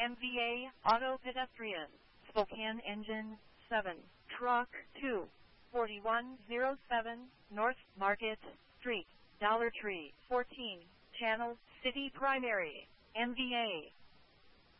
MVA Auto Pedestrian, Spokane Engine 7, Truck 2, 4107 North Market Street, Dollar Tree 14, Channel City Primary, MVA